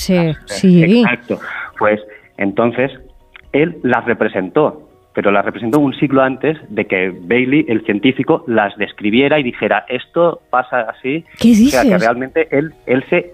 clase, sí. Exacto. Pues entonces él las representó, pero las representó un siglo antes de que Bailey, el científico, las describiera y dijera, esto pasa así. ¿Qué dices? O sea, que realmente él se